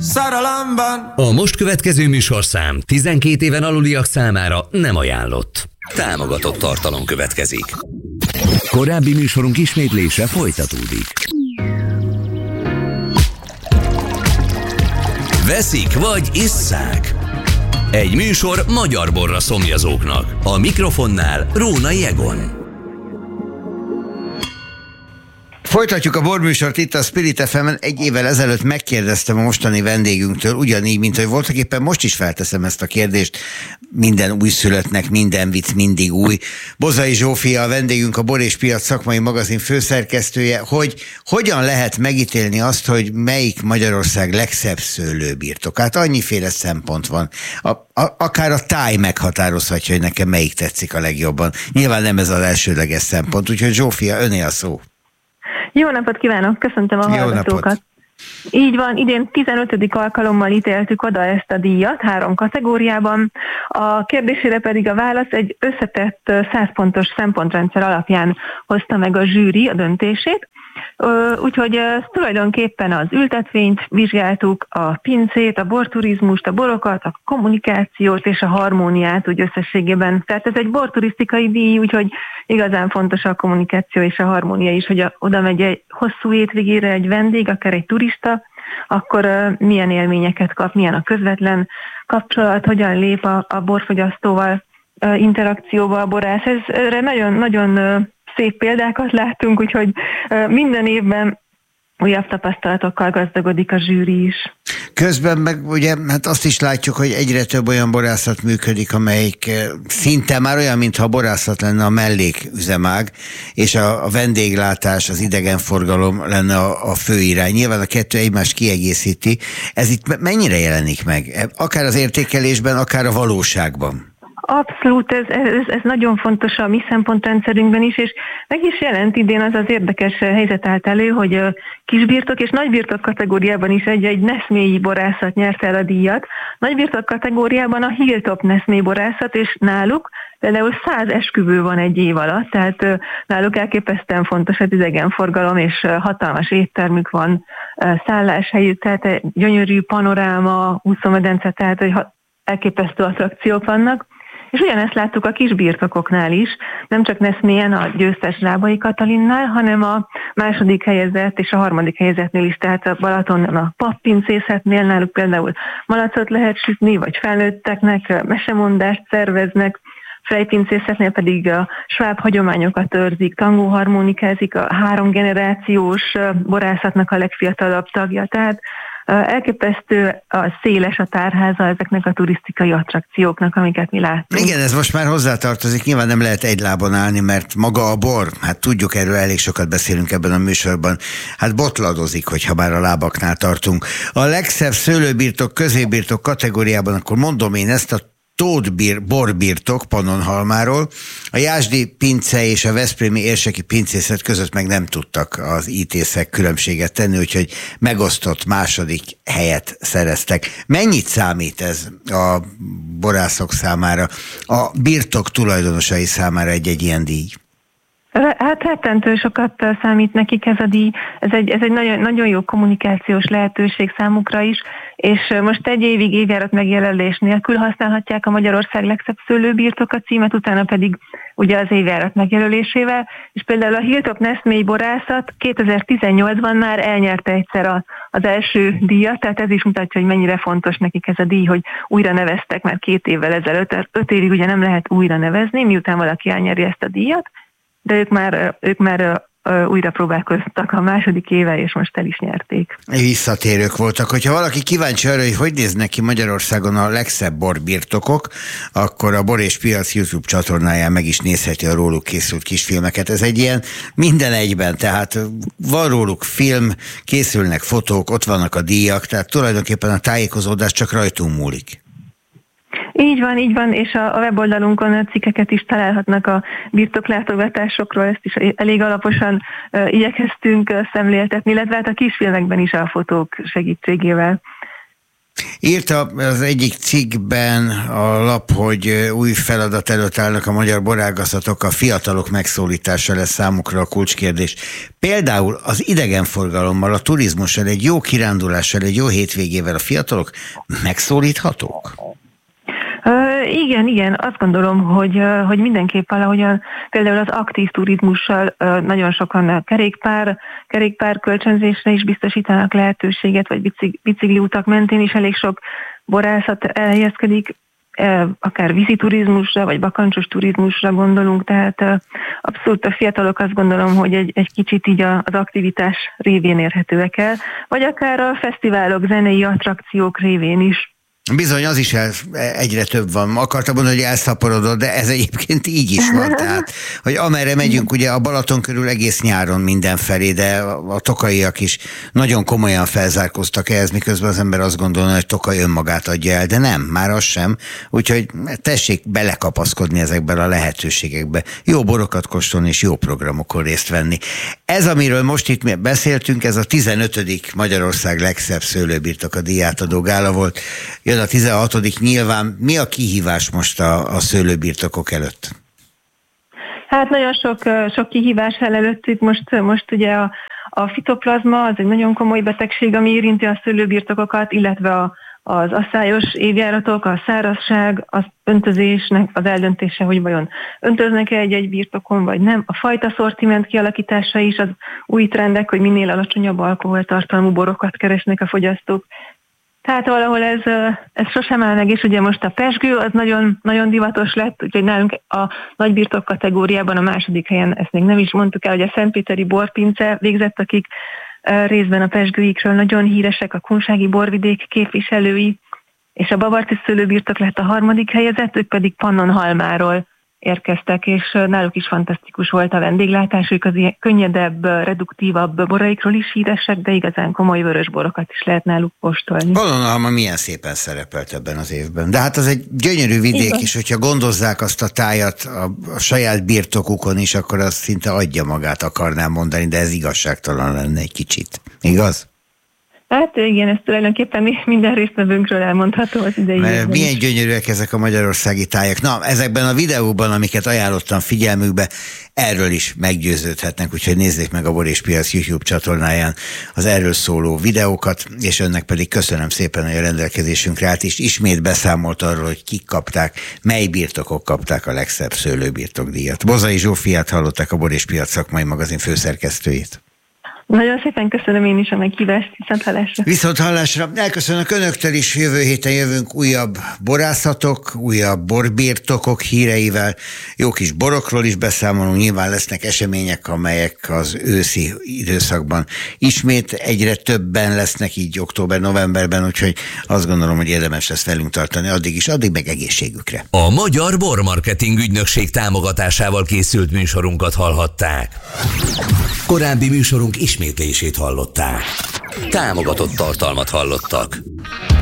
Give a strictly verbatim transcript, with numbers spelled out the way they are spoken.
Szerelemben. A most következő műsorszám tizenkét éven aluliak számára nem ajánlott. Támogatott tartalom következik. Korábbi műsorunk ismétlése folytatódik. Veszik vagy isszák? Egy műsor magyar borra szomjazóknak. A mikrofonnál Rónai Egon. Folytatjuk a borműsort itt a Spirit ef emen. Egy évvel ezelőtt megkérdeztem a mostani vendégünktől, ugyanígy, mint hogy voltak éppen most is felteszem ezt a kérdést. Minden újszülöttnek, minden vicc mindig új. Bozai Zsófia a vendégünk, a Bor és Piac szakmai magazin főszerkesztője, hogy hogyan lehet megítélni azt, hogy melyik Magyarország legszebb szőlőbirtok. Hát annyiféle szempont van. A, a, akár a táj meghatározhatja, hogy nekem melyik tetszik a legjobban. Nyilván nem ez az elsődleges szempont, úgyhogy Zsófia, öné a szó. Jó napot kívánok, köszöntöm a hallgatókat. Így van, idén tizenötödik alkalommal ítéltük oda ezt a díjat három kategóriában. A kérdésére pedig a válasz egy összetett száz pontos szempontrendszer alapján hozta meg a zsűri a döntését. Úgyhogy tulajdonképpen az ültetvényt vizsgáltuk, a pincét, a borturizmust, a borokat, a kommunikációt és a harmóniát úgy összességében. Tehát ez egy borturisztikai díj, úgyhogy igazán fontos a kommunikáció és a harmónia is, hogy oda megy egy hosszú hétvégére egy vendég, akár egy turista, akkor milyen élményeket kap, milyen a közvetlen kapcsolat, hogyan lép a, a borfogyasztóval interakcióba a borász. Ez, erre nagyon, nagyon szép példákat láttunk, úgyhogy minden évben újabb tapasztalatokkal gazdagodik a zsűri is. Közben meg ugye hát azt is látjuk, hogy egyre több olyan borászat működik, amelyik szinte már olyan, mintha a borászat lenne a melléküzemág, és a, a vendéglátás, az idegenforgalom lenne a, a fő irány. Nyilván a kettő egymást kiegészíti. Ez itt mennyire jelenik meg? Akár az értékelésben, akár a valóságban? Abszolút, ez, ez, ez nagyon fontos a mi szempontrendszerünkben is, és meg is jelent idén az az érdekes helyzet állt elő, hogy kisbirtok és nagybirtok kategóriában is egy-egy neszmélyi borászat nyert el a díjat. Nagybirtok kategóriában a Hilltop neszmély borászat, és náluk például száz esküvő van egy év alatt, tehát náluk elképesztően fontos az idegenforgalom, és hatalmas éttermük van, szálláshelyük, tehát gyönyörű panoráma, úszómedence, tehát hogy elképesztő attrakciók vannak. És ugyanezt láttuk a kisbirtokoknál is, nem csak neszmélyen a győztes Rábai Katalinnál, hanem a második helyezett és a harmadik helyezettnél is, tehát a Balatonon a pappincészetnél náluk például malacot lehet sütni, vagy felnőtteknek mesemondást szerveznek, fejpincészetnél pedig a sváb hagyományokat őrzik, tangóharmonikázik, a három generációs borászatnak a legfiatalabb tagja, tehát elképesztő a széles a tárháza ezeknek a turisztikai attrakcióknak, amiket mi látunk. Igen, ez most már hozzátartozik, nyilván nem lehet egy lábon állni, mert maga a bor, hát tudjuk, erről elég sokat beszélünk ebben a műsorban, hát botladozik, hogyha már a lábaknál tartunk. A legszebb szőlőbirtok, középbirtok kategóriában, akkor mondom én ezt, a Tóth borbirtok Pannonhalmáról. A Jászdi pince és a veszprémi érseki pincészet között meg nem tudtak az ítészek különbséget tenni, úgyhogy megosztott második helyet szereztek. Mennyit számít ez a borászok számára, a birtok tulajdonosai számára egy-egy ilyen díj? Hát rettentő sokat számít nekik ez a díj, ez egy, ez egy nagyon, nagyon jó kommunikációs lehetőség számukra is, és most egy évig évjárat megjelölés nélkül használhatják a Magyarország legszebb szőlőbirtoka címet, utána pedig ugye az évjárat megjelölésével, és például a Hilltop neszmélyi borászat kétezer-tizennyolcban már elnyerte egyszer a, az első díjat, tehát ez is mutatja, hogy mennyire fontos nekik ez a díj, hogy újra neveztek már két évvel ezelőtt, öt évig ugye nem lehet újra nevezni, miután valaki elnyeri ezt a díjat, de ők már, ők már újra próbálkoztak a második éve, és most el is nyerték. Visszatérők voltak. Hogyha valaki kíváncsi arra, hogy hogy néznek ki Magyarországon a legszebb borbirtokok, akkor a Bor és Piac YouTube csatornáján meg is nézheti a róluk készült kisfilmeket. Ez egy ilyen minden egyben, tehát van róluk film, készülnek fotók, ott vannak a díjak, tehát tulajdonképpen a tájékozódás csak rajtunk múlik. Így van, így van, és a, a weboldalunkon cikkeket is találhatnak a birtoklátogatásokról, ezt is elég alaposan uh, igyekeztünk uh, szemléltetni, illetve hát a kisfilmekben is a fotók segítségével. Írta az egyik cikkben a lap, hogy új feladat előtt állnak a magyar borágaztatók, a fiatalok megszólítása lesz számukra a kulcskérdés. Például az idegenforgalommal, a turizmussal, egy jó kirándulással, egy jó hétvégével a fiatalok megszólíthatók? Uh, igen, igen, azt gondolom, hogy, uh, hogy mindenképp valahogyan például az aktív turizmussal uh, nagyon sokan kerékpár, kerékpár kölcsönzésre is biztosítanak lehetőséget, vagy bicik, bicikliutak mentén is elég sok borászat elhelyezkedik, uh, akár vízi turizmusra, vagy bakancsos turizmusra gondolunk, tehát uh, abszolút a fiatalok azt gondolom, hogy egy, egy kicsit így a, az aktivitás révén érhetőek el, vagy akár a fesztiválok, zenei attrakciók révén is. Bizony, az is el, egyre több van. Akartam mondani, hogy elszaporodott, de ez egyébként így is van. Tehát, hogy amerre megyünk, ugye a Balaton körül egész nyáron mindenfelé, de a tokaiak is nagyon komolyan felzárkóztak ehhez, miközben az ember azt gondolna, hogy Tokaj önmagát adja el, de nem, már az sem. Úgyhogy tessék belekapaszkodni ezekben a lehetőségekbe. Jó borokat kóstolni és jó programokon részt venni. Ez, amiről most itt beszéltünk, ez a tizenötödik Magyarország legszebb szőlőbirtoka díjátadó gála volt. Jön a tizenhatodik nyilván. Mi a kihívás most a, a szőlőbirtokok előtt? Hát nagyon sok, sok kihívás el előttük. Most, most ugye a, a fitoplazma az egy nagyon komoly betegség, ami érinti a szőlőbirtokokat, illetve a, az asszályos évjáratok, a szárazság, az öntözésnek az eldöntése, hogy vajon öntöznek-e egy-egy birtokon, vagy nem. A fajta szortiment kialakítása is az új trendek, hogy minél alacsonyabb alkoholtartalmú borokat keresnek a fogyasztók. Tehát valahol ez, ez sosem áll meg, és ugye most a pezsgő az nagyon, nagyon divatos lett, úgyhogy nálunk a nagybirtok kategóriában a második helyen, ezt még nem is mondtuk el, hogy a szentpéteri borpince végzett, akik részben a pezsgőikről nagyon híresek, a kunsági borvidék képviselői, és a bavarci szőlőbirtok lett a harmadik helyezett, ők pedig Pannonhalmáról érkeztek, és náluk is fantasztikus volt a vendéglátás, ők az ilyen könnyedebb, reduktívabb boraikról is híresek, de igazán komoly vörös borokat is lehet náluk kóstolni. Pannonhalma milyen szépen szerepelt ebben az évben. De hát az egy gyönyörű vidék is, hogyha gondozzák azt a tájat a, a saját birtokukon is, akkor az szinte adja magát, akarnám mondani, de ez igazságtalan lenne egy kicsit. Igaz? Hát igen, ez tulajdonképpen minden résztvevőnkről elmondható az idei. Mert milyen is gyönyörűek ezek a magyarországi tájak. Na, ezekben a videóban, amiket ajánlottam figyelmükbe, erről is meggyőződhetnek, úgyhogy nézzék meg a Bor és Piac YouTube csatornáján az erről szóló videókat, és önnek pedig köszönöm szépen, hogy a rendelkezésünkre állt, és ismét beszámolt arról, hogy kik kapták, mely birtokok kapták a legszebb szőlőbirtokdíjat. Bozai Zsófiát hallották, a Bor és Piac szakmai magazin főszerkesztőjét. Nagyon szépen köszönöm én is a meghívást, viszont hallásra. Viszont hallásra. Elköszönök önöktől is, jövő héten jövünk újabb borászatok, újabb borbirtokok híreivel, jó kis borokról is beszámolunk, nyilván lesznek események, amelyek az őszi időszakban ismét egyre többen lesznek, így október-novemberben, úgyhogy azt gondolom, hogy érdemes lesz velünk tartani addig is, addig meg egészségükre. A Magyar Bormarketing Ügynökség támogatásával készült műsorunkat hallhatták. Korábbi műsorunk ismétlését hallották. Támogatott tartalmat hallottak.